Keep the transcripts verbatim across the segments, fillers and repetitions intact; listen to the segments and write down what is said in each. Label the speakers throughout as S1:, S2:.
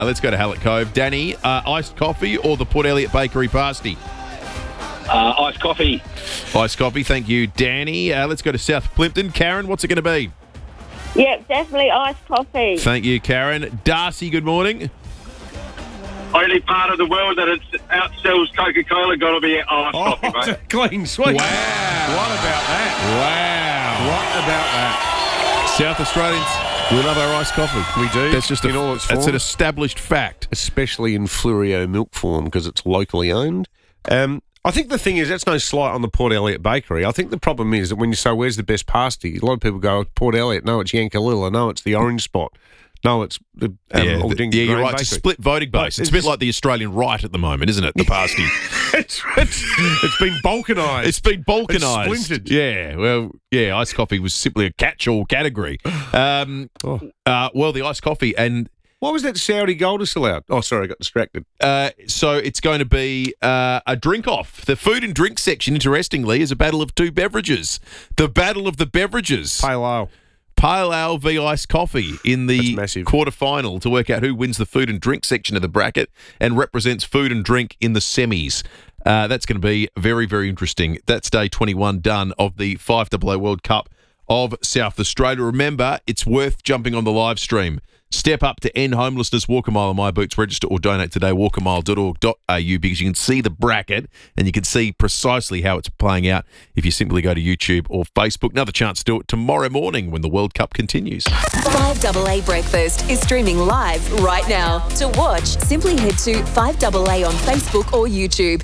S1: Uh, let's go to Hallett Cove. Danny, uh, iced coffee or the Port Elliot Bakery pasty?
S2: Uh, iced coffee.
S1: Iced coffee, thank you, Danny. Uh, let's go to South Plimpton. Karen, what's it going to be?
S3: Yep, definitely iced coffee.
S1: Thank you, Karen. Darcy, good morning.
S2: Only part of the world that it outsells Coca-Cola got to be iced
S4: Oh,
S2: coffee,
S4: it's
S2: mate.
S4: a clean sweep.
S1: Wow.
S4: What about that?
S1: Wow.
S4: What about that?
S1: South Australians, we love our iced coffee.
S4: We do.
S1: That's just a,
S4: in all its
S1: that's an
S4: forms.
S1: established fact.
S4: Especially in Fluorio milk form because it's locally owned. Um, I think the thing is, that's no slight on the Port Elliot Bakery. I think the problem is that when you say, where's the best pasty? A lot of people go, Port Elliot. No, it's Yankalilla. No, it's the Orange Spot. No, it's the um,
S1: yeah,
S4: Old
S1: the,
S4: Dingy
S1: yeah, you're
S4: Grain
S1: right. It's a
S4: Bakery.
S1: split voting base.
S4: But
S1: It's, a
S4: it's-
S1: bit like the Australian right at the moment, isn't it? The pasty.
S4: it's, it's, it's been balkanised.
S1: It's been balkanised.
S4: It's splintered.
S1: Yeah, well, yeah, iced coffee was simply a catch-all category. Um,
S4: Oh.
S1: uh, well, the iced coffee, and
S4: What was that Saudi gold allowed? Oh, sorry, I got distracted.
S1: uh, so it's going to be uh, a drink-off. The food and drink section, interestingly, is a battle of two beverages. The battle of the beverages.
S4: Pale ale.
S1: Pale Ale v iced coffee in
S4: That's
S1: the
S4: massive.
S1: quarterfinal to work out who wins the food and drink section of the bracket and represents food and drink in the semis. Uh, that's going to be very, very interesting. That's day twenty-one done of the five double A World Cup of South Australia. Remember, it's worth jumping on the live stream. Step up to end homelessness. Walk a mile in my boots. Register or donate today. walk a mile dot org dot a u because you can see the bracket and you can see precisely how it's playing out if you simply go to YouTube or Facebook. Another chance to do it tomorrow morning when the World Cup continues.
S5: five double A Breakfast is streaming live right now. To watch, simply head to five double A on Facebook or YouTube.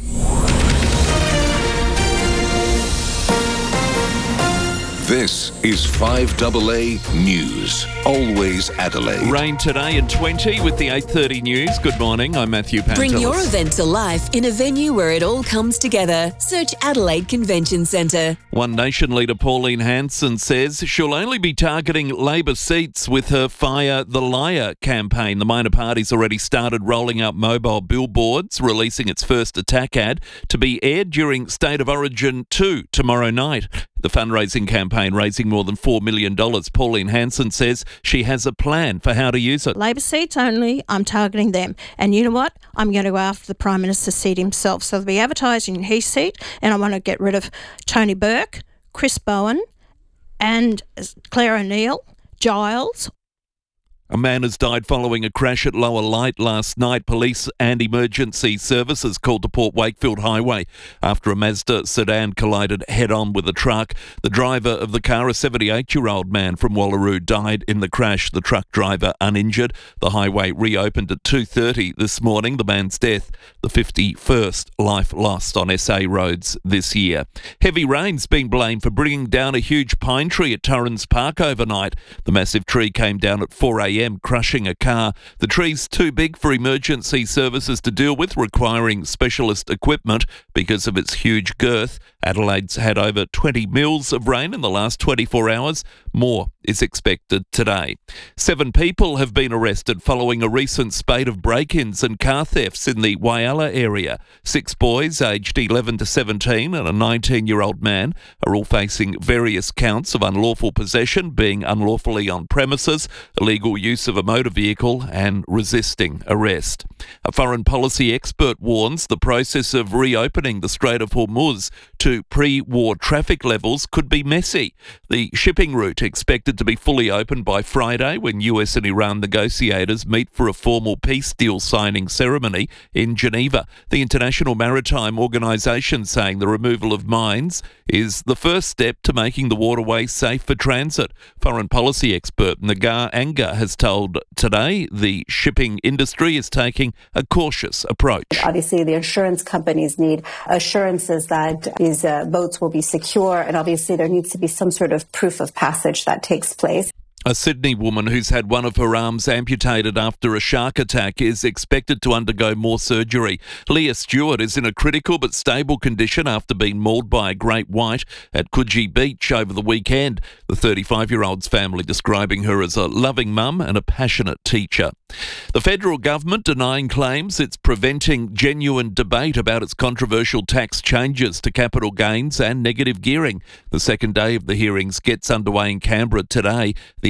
S6: This is five double A News. Always Adelaide.
S7: Rain today and twenty with the eight thirty news. Good morning, I'm Matthew Pantelis.
S5: Bring your event to life in a venue where it all comes together. Search Adelaide Convention Centre.
S7: One Nation leader Pauline Hanson says she'll only be targeting Labor seats with her Fire the Liar campaign. The minor party's already started rolling out mobile billboards, releasing its first attack ad to be aired during State of Origin two tomorrow night. The fundraising campaign raising more than four million dollars. Pauline Hanson says she has a plan for how to use it.
S8: Labor seats only, I'm targeting them. And you know what? I'm going to go after the Prime Minister's seat himself. So they'll be advertising his seat, and I want to get rid of Tony Burke, Chris Bowen, and Claire O'Neill, Giles.
S7: A man has died following a crash at Lower Light last night. Police and emergency services called to Port Wakefield Highway after a Mazda sedan collided head-on with a truck. The driver of the car, a seventy-eight-year-old man from Wallaroo, died in the crash. The truck driver uninjured. The highway reopened at two thirty this morning. The man's death, the fifty-first life lost on S A roads this year. Heavy rain's been blamed for bringing down a huge pine tree at Torrens Park overnight. The massive tree came down at four a.m. crushing a car. The tree's too big for emergency services to deal with, requiring specialist equipment because of its huge girth. Adelaide's had over twenty mils of rain in the last twenty-four hours. More is expected today. Seven people have been arrested following a recent spate of break-ins and car thefts in the Whyalla area. Six boys aged eleven to seventeen and a nineteen-year-old man are all facing various counts of unlawful possession, being unlawfully on premises, illegal use of a motor vehicle and resisting arrest. A foreign policy expert warns the process of reopening the Strait of Hormuz to pre-war traffic levels could be messy. The shipping route expected to be fully open by Friday when U S and Iran negotiators meet for a formal peace deal signing ceremony in Geneva. The International Maritime Organization saying the removal of mines is the first step to making the waterway safe for transit. Foreign policy expert Nagar Anga has told Today the shipping industry is taking a cautious approach.
S9: Obviously, the insurance companies need assurances that these uh, boats will be secure, and obviously there needs to be some sort of proof of passage that takes place.
S7: A Sydney woman who's had one of her arms amputated after a shark attack is expected to undergo more surgery. Leah Stewart is in a critical but stable condition after being mauled by a great white at Coogee Beach over the weekend. The thirty-five-year-old's family describing her as a loving mum and a passionate teacher. The federal government denying claims it's preventing genuine debate about its controversial tax changes to capital gains and negative gearing. The second day of the hearings gets underway in Canberra today. The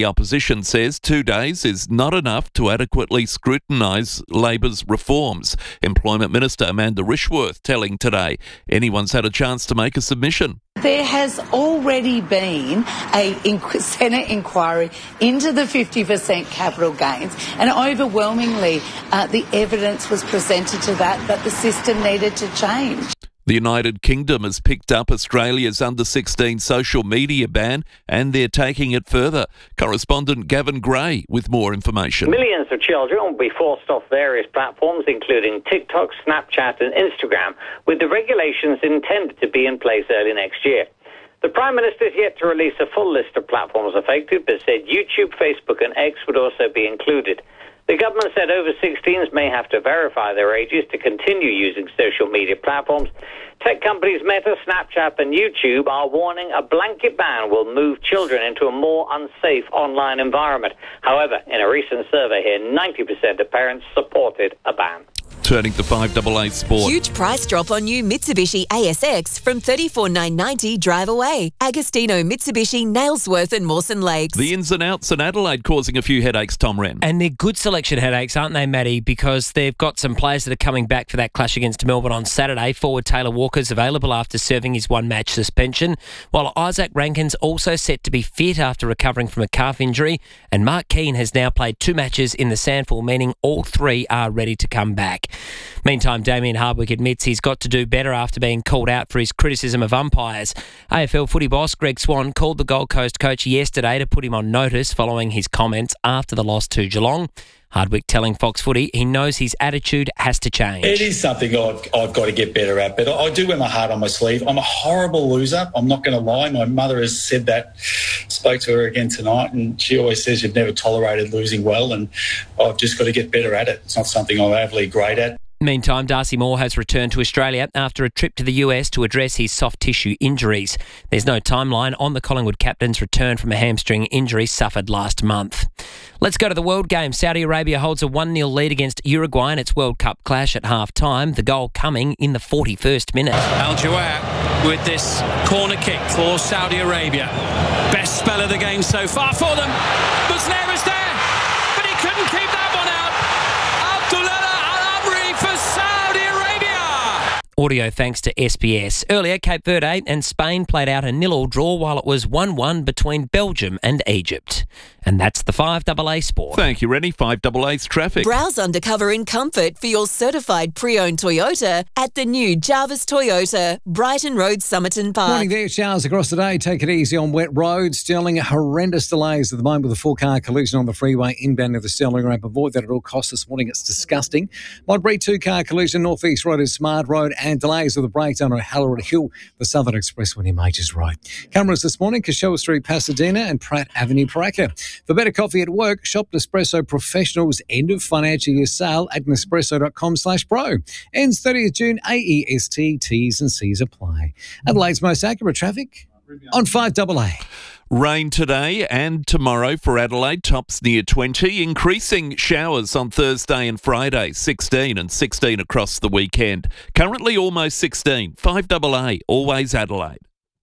S7: opposition says two days is not enough to adequately scrutinise Labor's reforms. Employment Minister Amanda Rishworth telling Today anyone's had a chance to make a submission.
S10: There has already been a inqu- Senate inquiry into the fifty percent capital gains, and overwhelmingly uh, the evidence was presented to that that the system needed to change.
S7: The United Kingdom has picked up Australia's under sixteen social media ban, and they're taking it further. Correspondent Gavin Gray with more information.
S11: Millions of children will be forced off various platforms, including TikTok, Snapchat and Instagram, with the regulations intended to be in place early next year. The Prime Minister is yet to release a full list of platforms affected, but said YouTube, Facebook and X would also be included. The government said over sixteens may have to verify their ages to continue using social media platforms. Tech companies Meta, Snapchat and YouTube are warning a blanket ban will move children into a more unsafe online environment. However, in a recent survey here, ninety percent of parents supported a ban.
S7: Turning to five double A Sport.
S5: Huge price drop on new Mitsubishi A S X from thirty-four thousand nine hundred ninety dollars drive away. Agostino Mitsubishi, Nailsworth and Mawson Lakes.
S7: The ins and outs in Adelaide causing a few headaches, Tom Wren.
S12: And they're good selection headaches, aren't they, Matty? Because they've got some players that are coming back for that clash against Melbourne on Saturday. Forward Taylor Walker's available after serving his one-match suspension, while Isaac Rankin's also set to be fit after recovering from a calf injury. And Mark Keane has now played two matches in the Sandful, meaning all three are ready to come back. Meantime, Damien Hardwick admits he's got to do better after being called out for his criticism of umpires. A F L footy boss Greg Swan called the Gold Coast coach yesterday to put him on notice following his comments after the loss to Geelong. Hardwick telling Fox Footy he knows his attitude has to change.
S13: It is something I've, I've got to get better at, but I do wear my heart on my sleeve. I'm a horrible loser. I'm not going to lie. My mother has said that. Spoke to her again tonight, and she always says you've never tolerated losing well, and I've just got to get better at it. It's not something I'm overly great at.
S12: Meantime, Darcy Moore has returned to Australia after a trip to the U S to address his soft tissue injuries. There's no timeline on the Collingwood captain's return from a hamstring injury suffered last month. Let's go to the World Game. Saudi Arabia holds a one nil lead against Uruguay in its World Cup clash at half-time, the goal coming in the forty-first minute.
S14: Al-Jawar with this corner kick for Saudi Arabia. Best spell of the game so far for them. Muslera is there, but he couldn't keep that one out. Abdullah Al-Amri for Saudi Arabia.
S12: Audio thanks to S B S. Earlier, Cape Verde and Spain played out a nil-all draw while it was one one between Belgium and Egypt. And that's the five double A Sport.
S7: Thank you, Rennie. five double A's traffic.
S5: Browse undercover in comfort for your certified pre-owned Toyota at the new Jarvis Toyota, Brighton Road, Somerton Park.
S15: Morning there, showers across the day. Take it easy on wet roads. Stirling, horrendous delays at the moment with a four-car collision on the freeway inbound of the Stirling ramp. Avoid that at all costs this morning. It's disgusting. Modbury, two-car collision, North East Road is Smart Road, and delays with a breakdown on Hallowed Hill, the Southern Expressway near Majors Road. Cameras this morning, Cashoa Street, Pasadena, and Pratt Avenue, Paraka. For better coffee at work, shop Nespresso Professional's end of financial year sale at Nespresso.com slash pro. Ends thirtieth of June, A E S T, T's and C's apply. Adelaide's most accurate traffic on five double A.
S7: Rain today and tomorrow for Adelaide, tops near twenty. Increasing showers on Thursday and Friday, sixteen and sixteen across the weekend. Currently almost sixteen. five double A, always Adelaide.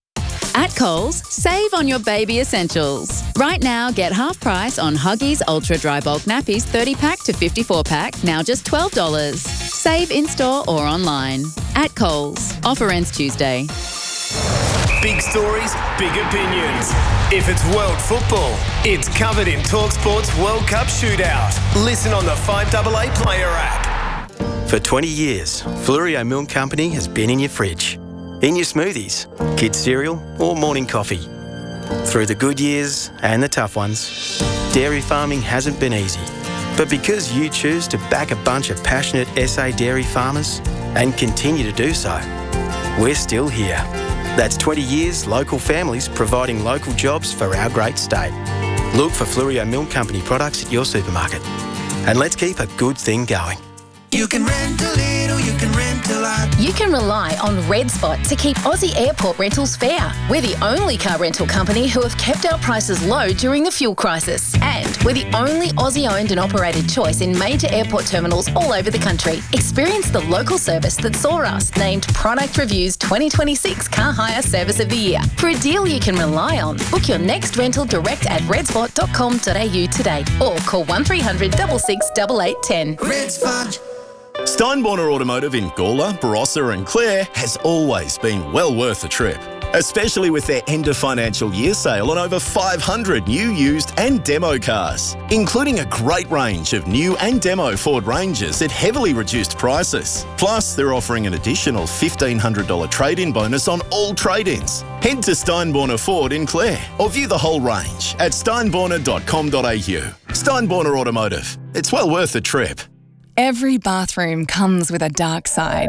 S16: At Coles, save on your baby essentials. Right now, get half price on Huggies Ultra Dry Bulk Nappies thirty pack to fifty-four pack, now just twelve dollars. Save in-store or online. At Coles. Offer ends Tuesday.
S17: Big stories, big opinions. If it's world football, it's covered in TalkSport's World Cup Shootout. Listen on the five double A Player app.
S18: For twenty years, Flurio Milk Company has been in your fridge, in your smoothies, kids' cereal or morning coffee. Through the good years and the tough ones, dairy farming hasn't been easy. But because you choose to back a bunch of passionate S A dairy farmers and continue to do so, we're still here. That's twenty years local families providing local jobs for our great state. Look for Flurio Milk Company products at your supermarket. And let's keep a good thing going.
S19: You can rent a little, you can rent a lot.
S20: You can rely on Red Spot to keep Aussie airport rentals fair. We're the only car rental company who have kept our prices low during the fuel crisis. And we're the only Aussie-owned and operated choice in major airport terminals all over the country. Experience the local service that saw us named Product Review's twenty twenty-six Car Hire Service of the Year. For a deal you can rely on, book your next rental direct at redspot dot com dot a u today or call one three hundred six six eight eight one zero.
S19: Red Spot.
S21: Steinborner Automotive in Gawler, Barossa and Clare has always been well worth a trip, especially with their end of financial year sale on over five hundred new, used and demo cars, including a great range of new and demo Ford Rangers at heavily reduced prices. Plus, they're offering an additional fifteen hundred dollars trade-in bonus on all trade-ins. Head to Steinborner Ford in Clare or view the whole range at steinborner dot com dot a u. Steinborner Automotive. It's well worth a trip.
S22: Every bathroom comes with a dark side.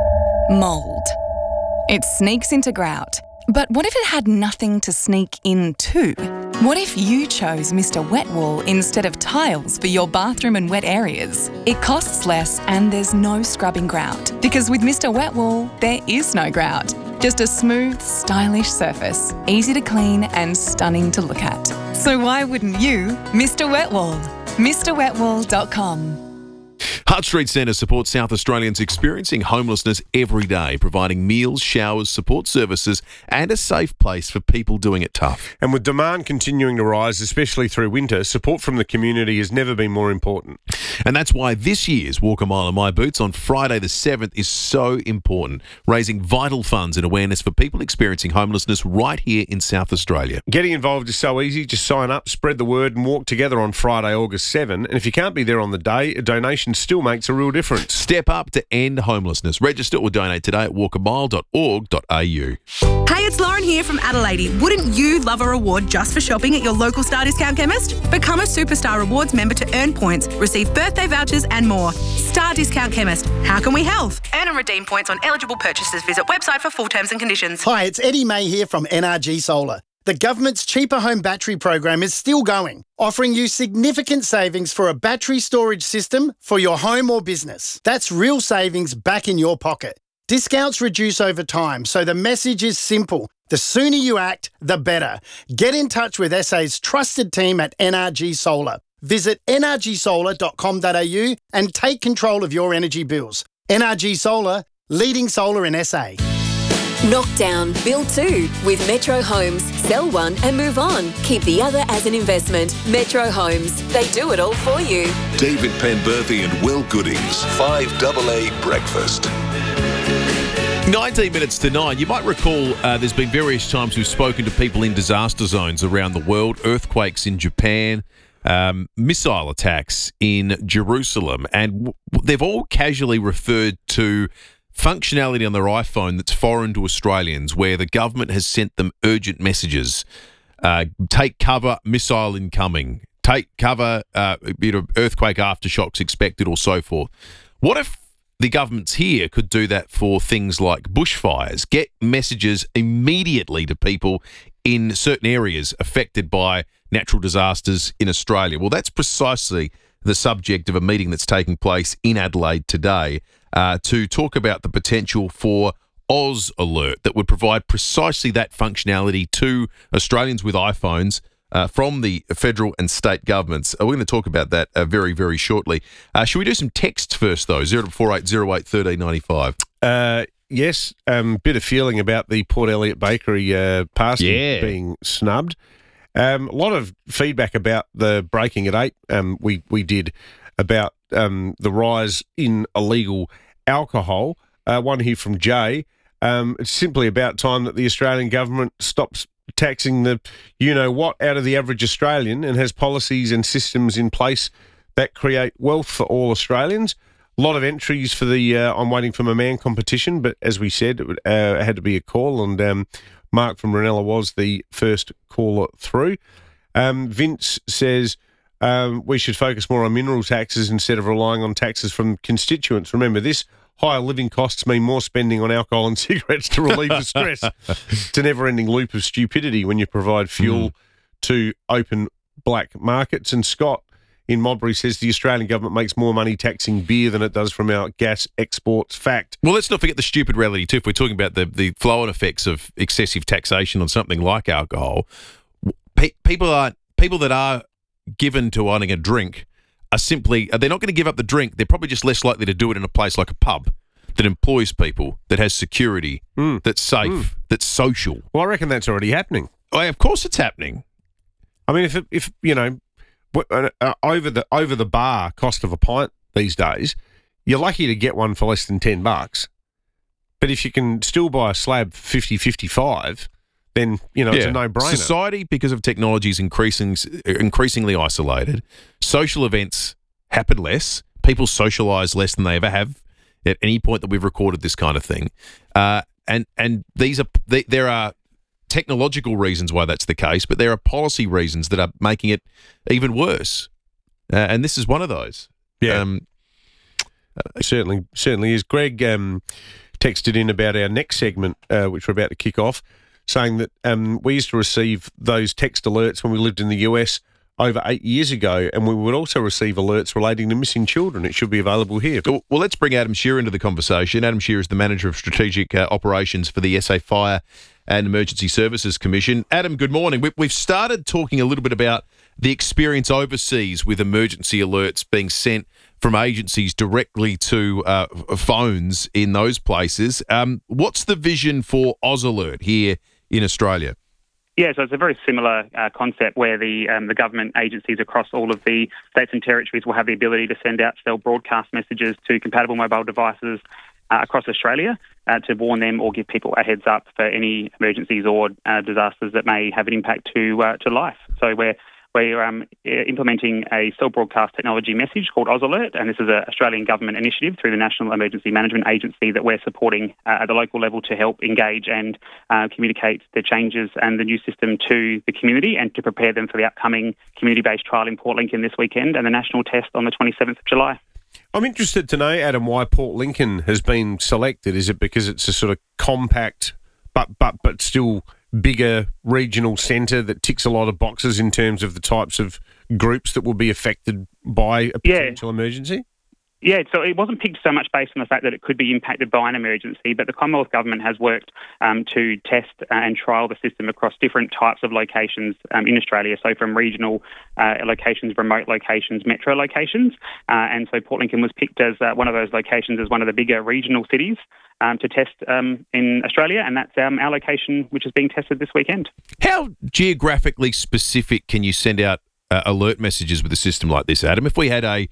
S22: Mould. It sneaks into grout. But what if it had nothing to sneak into? What if you chose Mister Wet Wall instead of tiles for your bathroom and wet areas? It costs less and there's no scrubbing grout. Because with Mister Wet Wall, there is no grout. Just a smooth, stylish surface, easy to clean and stunning to look at. So why wouldn't you Mister Wet Wall? Mr wet wall dot com.
S1: Hutt Street Centre supports South Australians experiencing homelessness every day, providing meals, showers, support services and a safe place for people doing it tough.
S4: And with demand continuing to rise, especially through winter, support from the community has never been more important.
S1: And that's why this year's Walk a Mile in My Boots on Friday the seventh is so important, raising vital funds and awareness for people experiencing homelessness right here in South Australia.
S4: Getting involved is so easy. Just sign up, spread the word and walk together on Friday, August seventh. And if you can't be there on the day, a donation still makes a real difference.
S1: Step up to end homelessness. Register or donate today at walk a mile dot org dot a u.
S23: Hey, it's Lauren here from Adelaide. Wouldn't you love a reward just for shopping at your local Star Discount chemist? Become a Superstar Rewards member to earn points, receive birthday vouchers and more. Star Discount Chemist. How can we help? Earn and redeem points on eligible purchases. Visit website for full terms and conditions.
S24: Hi, it's Eddie May here from N R G Solar. The government's Cheaper Home Battery program is still going, offering you significant savings for a battery storage system for your home or business. That's real savings back in your pocket. Discounts reduce over time, so the message is simple. The sooner you act, the better. Get in touch with S A's trusted team at N R G Solar. Visit n r g solar dot com dot a u and take control of your energy bills. N R G Solar, leading solar in S A.
S5: Knock down, build two with Metro Homes. Sell one and move on. Keep the other as an investment. Metro Homes. They do it all for you.
S6: David Penberthy and Will Goodings, five double A Breakfast.
S1: nineteen minutes to nine. You might recall uh, there's been various times we've spoken to people in disaster zones around the world, earthquakes in Japan, um, missile attacks in Jerusalem, and w- they've all casually referred to functionality on their iPhone that's foreign to Australians, where the government has sent them urgent messages. Uh, take cover, missile incoming. Take cover, uh, you know, earthquake aftershocks expected, or so forth. What if the governments here could do that for things like bushfires? Get messages immediately to people in certain areas affected by natural disasters in Australia. Well, that's precisely the subject of a meeting that's taking place in Adelaide today uh, to talk about the potential for Oz Alert that would provide precisely that functionality to Australians with iPhones uh, from the federal and state governments. Uh, we're going to talk about that uh, very, very shortly. Uh, should we do some texts first, though? zero four eight zero eight one three nine five.
S4: Uh, yes, um, bit of feeling about the Port Elliot Bakery uh, pasty
S1: Yeah.
S4: being snubbed. Um, a lot of feedback about the breaking at eight um, we, we did about um, the rise in illegal alcohol. Uh, one here from Jay. Um, it's simply about time that the Australian government stops taxing the you-know-what out of the average Australian and has policies and systems in place that create wealth for all Australians. A lot of entries for the uh, I'm Waiting for My Man competition, but as we said, it uh, had to be a call, and um, Mark from Ranella was the first caller through. Um, Vince says um, we should focus more on mineral taxes instead of relying on taxes from constituents. Remember this, higher living costs mean more spending on alcohol and cigarettes to relieve the stress. It's a never-ending loop of stupidity when you provide fuel mm. to open black markets. And Scott in Modbury says the Australian government makes more money taxing beer than it does from our gas exports. Fact.
S1: Well, let's not forget the stupid reality too. If we're talking about the, the flow-on effects of excessive taxation on something like alcohol, pe- people are people that are given to owning a drink are simply, they're not going to give up the drink. They're probably just less likely to do it in a place like a pub that employs people, that has security,
S4: mm.
S1: that's safe,
S4: mm.
S1: that's social.
S4: Well, I reckon that's already happening.
S1: Oh, of course it's happening.
S4: I mean, if, it, if you know, uh, uh, over the over the bar cost of a pint these days, you're lucky to get one for less than ten bucks. But if you can still buy a slab for fifty, fifty-five, then, you know, yeah. it's a no-brainer.
S1: Society, because of technology, is increasing, increasingly isolated. Social events happen less. People socialise less than they ever have at any point that we've recorded this kind of thing. Uh, and and these are they, there are technological reasons why that's the case, but there are policy reasons that are making it even worse. Uh, and this is one of those.
S4: Yeah.
S1: Um,
S4: uh, certainly, certainly is. Greg um, texted in about our next segment, uh, which we're about to kick off, saying that um, we used to receive those text alerts when we lived in the U S over eight years ago, and we would also receive alerts relating to missing children. It should be available here.
S1: Well, let's bring Adam Shearer into the conversation. Adam Shearer is the Manager of Strategic uh, Operations for the S A Fire and Emergency Services Commission. Adam, good morning. We, we've started talking a little bit about the experience overseas with emergency alerts being sent from agencies directly to uh, phones in those places. Um, what's the vision for AusAlert here in Australia?
S2: Yeah, so it's a very similar uh, concept where the um, the government agencies across all of the states and territories will have the ability to send out cell broadcast messages to compatible mobile devices uh, across Australia uh, to warn them or give people a heads up for any emergencies or uh, disasters that may have an impact to uh, to life. So we're We're um, implementing a cell broadcast technology message called AusAlert, and this is an Australian government initiative through the National Emergency Management Agency that we're supporting uh, at the local level to help engage and uh, communicate the changes and the new system to the community and to prepare them for the upcoming community-based trial in Port Lincoln this weekend and the national test on the twenty-seventh of July.
S4: I'm interested to know, Adam, why Port Lincoln has been selected. Is it because it's a sort of compact but but but still bigger regional centre that ticks a lot of boxes in terms of the types of groups that will be affected by a potential yeah. emergency?
S2: Yeah, so it wasn't picked so much based on the fact that it could be impacted by an emergency, but the Commonwealth Government has worked um, to test and trial the system across different types of locations um, in Australia, so from regional uh, locations, remote locations, metro locations, uh, and so Port Lincoln was picked as uh, one of those locations as one of the bigger regional cities um, to test um, in Australia, and that's um, our location which is being tested this weekend.
S1: How geographically specific can you send out Uh, alert messages with a system like this, Adam? If we had a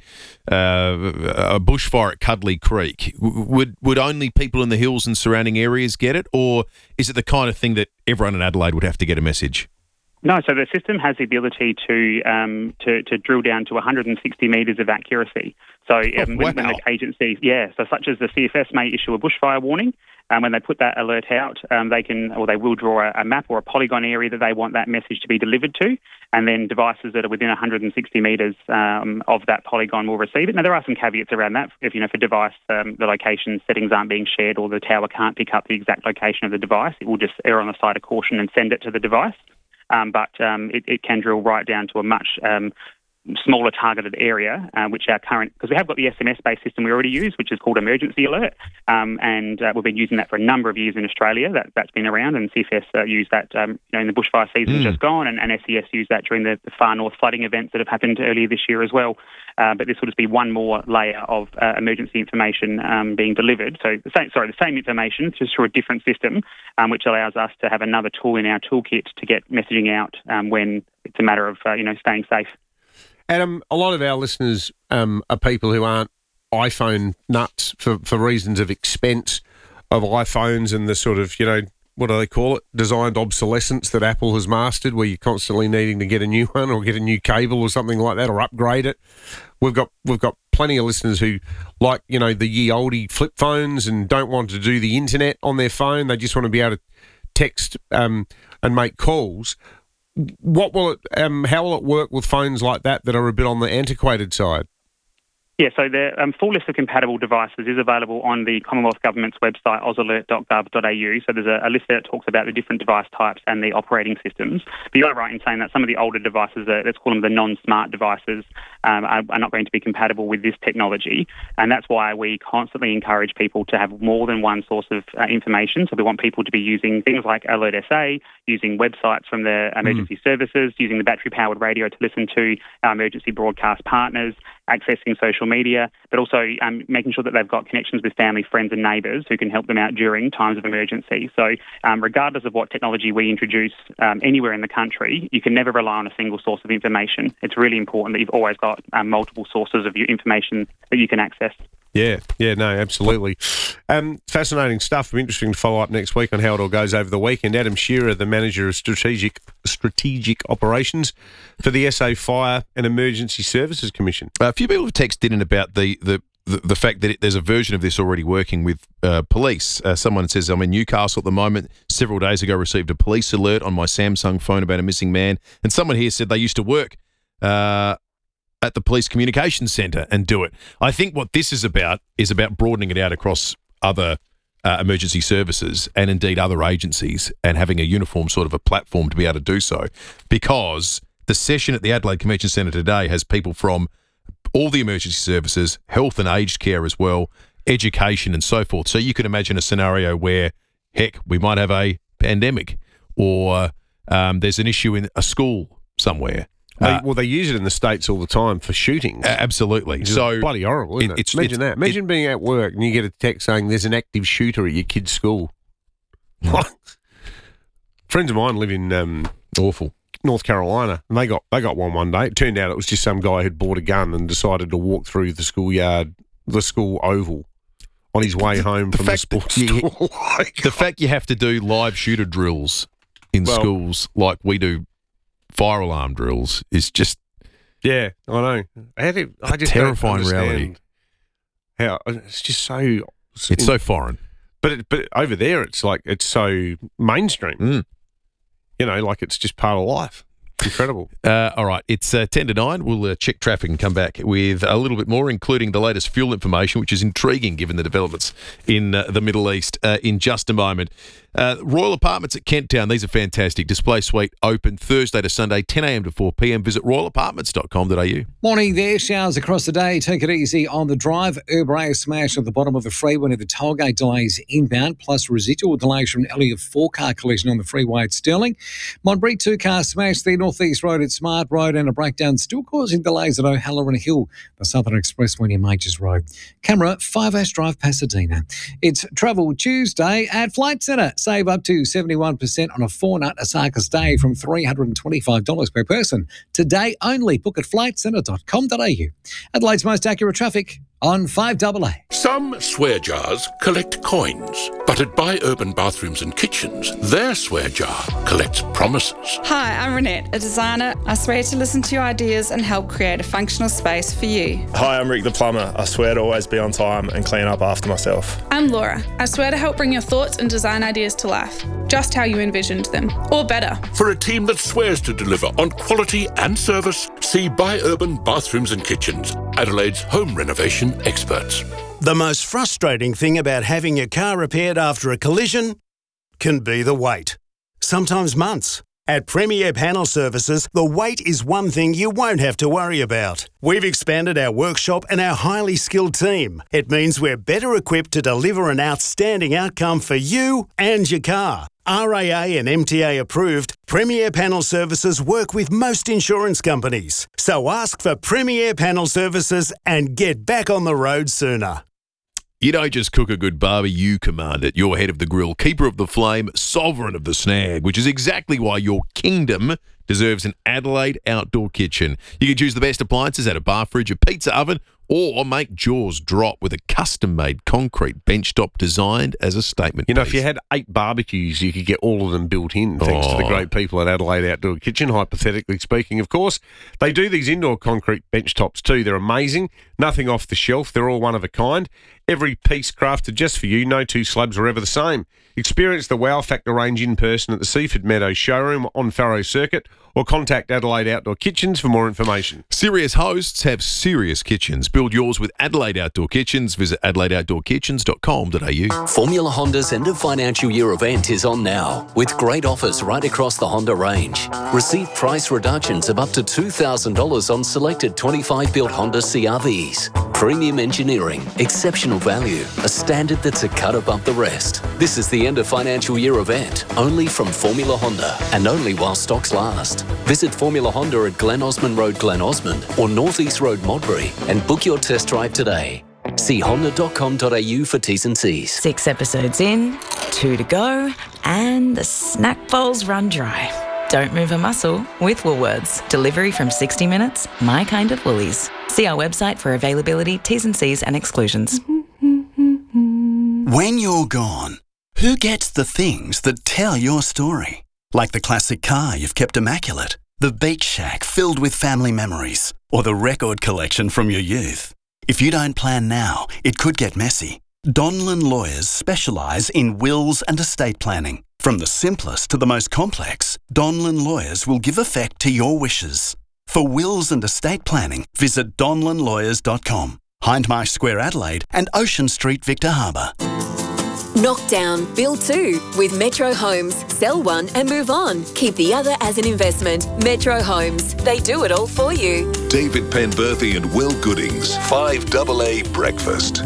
S1: uh, a bushfire at Cuddly Creek, w- would would only people in the hills and surrounding areas get it, or is it the kind of thing that everyone in Adelaide would have to get a message?
S2: No, so the system has the ability to um, to, to drill down to one hundred sixty metres of accuracy. So um,
S1: oh,
S2: when,
S1: wow.
S2: when the agencies, yeah, so such as the C F S may issue a bushfire warning, um, when they put that alert out, um, they can, or they will draw a, a map or a polygon area that they want that message to be delivered to, and then devices that are within one hundred sixty metres um, of that polygon will receive it. Now, there are some caveats around that. If, you know, for device, um, the location settings aren't being shared or the tower can't pick up the exact location of the device, it will just err on the side of caution and send it to the device. Um, but um, it, it can drill right down to a much um, smaller targeted area, uh, which our current, because we have got the S M S-based system we already use, which is called Emergency Alert, um, and uh, we've been using that for a number of years in Australia. That, that's been around, and C F S uh, used that um, you know, in the bushfire season mm. just gone, and, and S E S used that during the, the far north flooding events that have happened earlier this year as well. Uh, but this will just be one more layer of uh, emergency information um, being delivered. So, the same, sorry, the same information, just through a different system, um, which allows us to have another tool in our toolkit to get messaging out um, when it's a matter of uh, you know staying safe.
S4: Adam, a lot of our listeners um, are people who aren't iPhone nuts for, for reasons of expense of iPhones and the sort of, you know, what do they call it? Designed obsolescence that Apple has mastered, where you're constantly needing to get a new one or get a new cable or something like that, or upgrade it. We've got we've got plenty of listeners who like, you know, the ye olde flip phones and don't want to do the internet on their phone. They just want to be able to text um, and make calls. What will it? Um, how will it work with phones like that that are a bit on the antiquated side?
S2: Yeah, so the um, full list of compatible devices is available on the Commonwealth Government's website, ausalert dot gov dot a u. So there's a, a list there that talks about the different device types and the operating systems. But you are right in saying that some of the older devices, are, let's call them the non-smart devices, um, are, are not going to be compatible with this technology. And that's why we constantly encourage people to have more than one source of uh, information. So we want people to be using things like Alert S A, using websites from the emergency mm. services, using the battery-powered radio to listen to our emergency broadcast partners, accessing social media, but also um, making sure that they've got connections with family, friends and neighbours who can help them out during times of emergency. So um, regardless of what technology we introduce um, anywhere in the country, you can never rely on a single source of information. It's really important that you've always got um, multiple sources of your information that you can access.
S4: Yeah, yeah, no, absolutely. Um, fascinating stuff. It'll be interesting to follow up next week on how it all goes over the weekend. Adam Shearer, the Manager of Strategic Strategic Operations for the S A Fire and Emergency Services Commission.
S1: A few people have texted in about the the, the, the fact that it, there's a version of this already working with uh, police. Uh, someone says, I'm in Newcastle at the moment. Several days ago received a police alert on my Samsung phone about a missing man. And someone here said they used to work uh, at the police communications centre and do it. I think what this is about is about broadening it out across other uh, emergency services and indeed other agencies and having a uniform sort of a platform to be able to do so, because the session at the Adelaide Convention Centre today has people from all the emergency services, health and aged care as well, education and so forth. So you could imagine a scenario where, heck, we might have a pandemic or um, there's an issue in a school somewhere.
S4: They,
S1: Uh,
S4: well, they use it in the States all the time for shootings.
S1: Absolutely.
S4: It's
S1: So
S4: bloody horrible, isn't
S1: it-
S4: it?
S1: it's-
S4: Imagine
S1: it's-
S4: that. Imagine being at work and you get a text saying there's an active shooter at your kid's school. Friends of mine live in um,
S1: awful
S4: North Carolina, and they got they got one one day. It turned out it was just some guy who'd bought a gun and decided to walk through the schoolyard, the school oval, on his way home from the sports
S1: that you-
S4: school.
S1: the fact you have to do live shooter drills in
S4: Well-
S1: schools like we do fire alarm drills is just
S4: Yeah, I know. How do, I
S1: a
S4: just
S1: terrifying
S4: don't
S1: reality.
S4: understand How it's just so
S1: It's so foreign.
S4: But it, but over there, it's like it's so mainstream.
S1: Mm.
S4: You know, like it's just part of life. Incredible.
S1: Uh, all right, it's uh, ten to nine. We'll uh, check traffic and come back with a little bit more, including the latest fuel information, which is intriguing given the developments in uh, the Middle East uh, in just a moment. Uh, Royal Apartments at Kent Town, these are fantastic. Display suite open Thursday to Sunday, ten a.m. to four p.m. Visit royal apartments dot com dot a u.
S15: Morning there, showers across the day. Take it easy on the drive. Uber A smash at the bottom of the freeway near the tollgate delays inbound, plus residual delays from an Elliott four-car collision on the freeway at Stirling. Monbury two-car smash the Northeast Road at Smart Road, and a breakdown still causing delays at O'Halloran Hill, the Southern Expressway near Majors Road. Camera, five Ash Drive, Pasadena. It's Travel Tuesday at Flight Centre. Save up to seventy-one percent on a four-night Osaka stay from three hundred twenty-five dollars per person. Today only. Book at flight centre dot com dot a u. Adelaide's most accurate traffic on five A A.
S3: Some swear jars collect coins, but at Buy Urban Bathrooms and Kitchens, their swear jar collects promises.
S8: Hi, I'm Renette, a designer. I swear to listen to your ideas and help create a functional space for you.
S9: Hi, I'm Rick the plumber. I swear to always be on time and clean up after myself.
S10: I'm Laura. I swear to help bring your thoughts and design ideas to life, just how you envisioned them, or better.
S3: For a team that swears to deliver on quality and service, see Buy Urban Bathrooms and Kitchens, Adelaide's home renovation experts.
S25: The most frustrating thing about having your car repaired after a collision can be the wait. Sometimes months. At Premier Panel Services, the wait is one thing you won't have to worry about. We've expanded our workshop and our highly skilled team. It means we're better equipped to deliver an outstanding outcome for you and your car. R A A and M T A approved, Premier Panel Services work with most insurance companies. So ask for Premier Panel Services and get back on the road sooner.
S1: You don't just cook a good barbie, you command it. You're head of the grill, keeper of the flame, sovereign of the snag, which is exactly why your kingdom deserves an Adelaide outdoor kitchen. You can choose the best appliances at a bar fridge, a pizza oven, or make jaws drop with a custom-made concrete benchtop designed as a statement
S4: You know,
S1: piece.
S4: if you had eight barbecues, you could get all of them built in, thanks to the
S1: Oh.
S4: great people at Adelaide Outdoor Kitchen, hypothetically speaking, of course. They do these indoor concrete bench tops too. They're amazing. Nothing off the shelf. They're all one of a kind. Every piece crafted just for you. No two slabs are ever the same. Experience the Wow Factor range in person at the Seaford Meadows showroom on Farrow Circuit, or contact Adelaide Outdoor Kitchens for more information.
S1: Serious hosts have serious kitchens. Build yours with Adelaide Outdoor Kitchens. Visit adelaide outdoor kitchens dot com dot a u.
S7: Formula Honda's end of financial year event is on now, with great offers right across the Honda range. Receive price reductions of up to two thousand dollars on selected twenty-five built Honda C R Vs. Premium engineering, exceptional value, a standard that's a cut above the rest. This is the end of financial year event, only from Formula Honda, and only while stocks last. Visit Formula Honda at Glen Osmond Road, Glen Osmond, or North East Road, Modbury, and book your test drive today. See honda dot com dot a u for T's and C's.
S11: Six episodes in, two to go, and the snack bowls run dry. Don't move a muscle with Woolworths. Delivery from sixty minutes, my kind of Woolies. See our website for availability, T's and C's and exclusions.
S12: When you're gone, who gets the things that tell your story? Like the classic car you've kept immaculate, the beach shack filled with family memories, or the record collection from your youth. If you don't plan now, it could get messy. Donlan Lawyers specialise in wills and estate planning. From the simplest to the most complex, Donlan Lawyers will give effect to your wishes. For wills and estate planning, visit donlan lawyers dot com, Hindmarsh Square, Adelaide, and Ocean Street, Victor Harbour.
S5: Knock down, build two with Metro Homes. Sell one and move on. Keep the other as an investment. Metro Homes. They do it all for you.
S6: David Penberthy and Will Goodings, five double A Breakfast.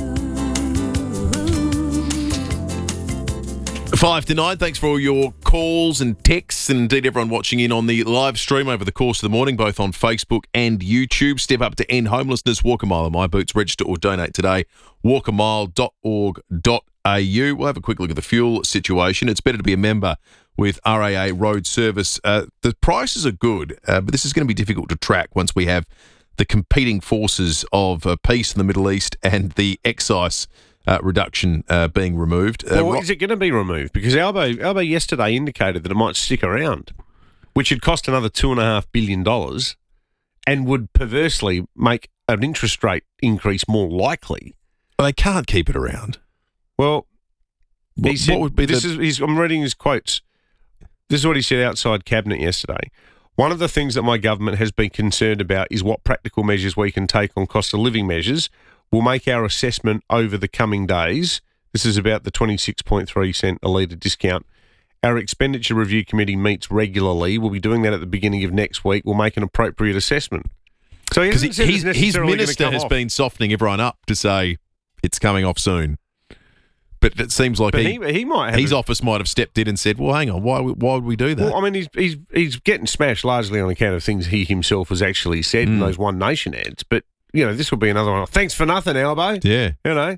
S1: Five to nine. Thanks for all your calls and texts, and indeed everyone watching in on the live stream over the course of the morning, both on Facebook and YouTube. Step up to end homelessness. Walk a mile in my boots. Register or donate today. walk a mile dot org dot a u. We'll have a quick look at the fuel situation. It's better to be a member with R A A Road Service. Uh, the prices are good, uh, but this is going to be difficult to track once we have the competing forces of uh, peace in the Middle East and the excise Uh, reduction uh, being removed. Uh,
S4: well,
S1: ro-
S4: is it going to be removed? Because Albo, Albo yesterday indicated that it might stick around, which would cost another two and a half billion dollars, and would perversely make an interest rate increase more likely.
S1: But they can't keep it around.
S4: Well,
S1: what,
S4: he said,
S1: what would be
S4: this
S1: the...
S4: is, he's, I'm reading his quotes. This is what he said outside Cabinet yesterday. One of the things that my government has been concerned about is what practical measures we can take on cost of living measures. We'll make our assessment over the coming days. This is about the twenty-six point three cent a litre discount. Our expenditure review committee meets regularly. We'll be doing that at the beginning of next week. We'll make an appropriate assessment. So
S1: because
S4: he
S1: his, his minister has
S4: off.
S1: been softening everyone up to say it's coming off soon. But it seems like
S4: But
S1: he,
S4: he, he might have
S1: his
S4: a,
S1: office might have stepped in and said, "Well, hang on, why why would we do that?"
S4: Well, I mean, he's he's he's getting smashed largely on account of things he himself has actually said
S1: Mm.
S4: in those One Nation ads. But you know, this will be another one. Thanks for nothing, Albo.
S1: Yeah,
S4: you know,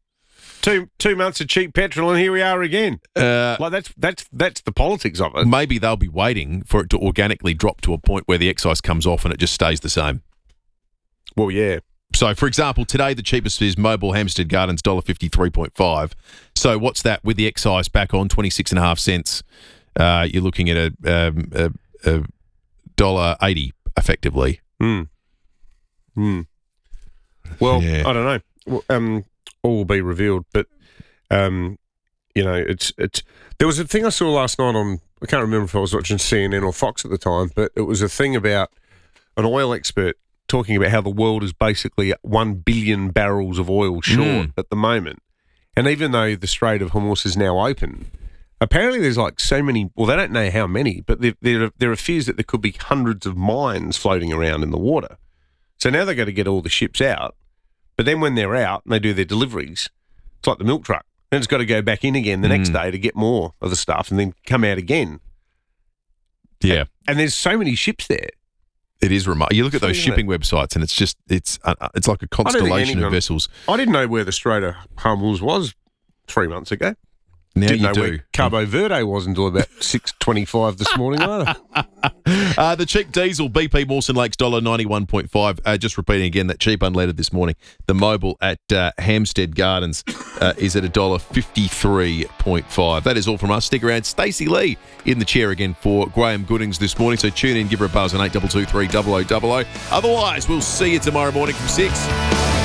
S4: two two months of cheap petrol, and here we are again.
S1: Uh,
S4: like that's that's that's the politics of it.
S1: Maybe they'll be waiting for it to organically drop to a point where the excise comes off and it just stays the same.
S4: Well, yeah.
S1: So, for example, today the cheapest is Mobile Hampstead Gardens, one dollar fifty-three point five. So, what's that with the excise back on twenty-six and a half cents? Uh, you're looking at a um, a, a dollar eighty effectively.
S4: Hmm. Hmm. Well,
S1: Yeah.
S4: I don't know. Well, Um, all will be revealed, but um, you know, it's it's. There was a thing I saw last night on. I can't remember if I was watching C N N or Fox at the time, but it was a thing about an oil expert talking about how the world is basically one billion barrels of oil short
S1: Mm.
S4: at the moment, and even though the Strait of Hormuz is now open, apparently there's like so many. Well, they don't know how many, but there there are, there are fears that there could be hundreds of mines floating around in the water. So now they've got to get all the ships out. But then when they're out and they do their deliveries, it's like the milk truck. Then it's got to go back in again the next
S1: Mm.
S4: day to get more of the stuff and then come out again.
S1: Yeah.
S4: And, and there's so many ships there.
S1: It is remarkable. You look at those
S4: Isn't it?
S1: shipping websites and it's just, it's uh, it's like a
S4: I don't think
S1: constellation of
S4: anyone-
S1: vessels.
S4: I didn't know where the Strait of Hormuz was three months ago.
S1: Now
S4: didn't
S1: you
S4: know
S1: do.
S4: where Cabo Verde was until about six twenty-five this morning either.
S1: Uh, the cheap diesel, B P Mawson Lakes, one dollar ninety-one point five. Uh, just repeating again, that cheap unleaded this morning. The Mobil at uh, Hampstead Gardens uh, is at one dollar fifty-three point five. That is all from us. Stick around. Stacey Lee in the chair again for Graham Goodings this morning. So tune in, give her a buzz on eight two two three, double oh double oh. Otherwise, we'll see you tomorrow morning from six.